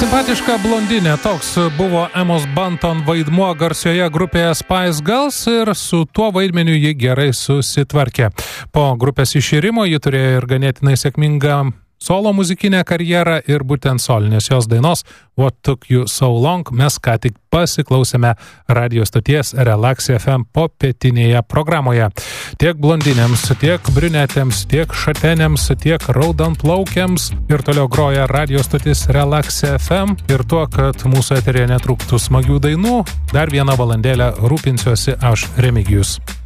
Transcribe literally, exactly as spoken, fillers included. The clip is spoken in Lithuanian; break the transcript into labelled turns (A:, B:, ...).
A: Simpatiška blondinė, toks buvo Emos Banton vaidmuo garsioje grupėje Spice Girls ir su tuo vaidmeniu ji gerai susitvarkė. Po grupės iširimo ji turėjo ir ganėtinai sėkmingą solo muzikinę karjerą ir būtent solinės jos dainos What Took You So Long mes ką tik pasiklausėme radio stoties Relax F M popietinėje programoje. Tiek blondinėms, tiek briunetėms, tiek šatenėms, tiek raudonplaukiams ir toliau groja radio stotis Relax F M ir tuo, kad mūsų eterėje netrūktų smagių dainų, dar vieną valandėlę rūpinsiuosi aš Remigijus.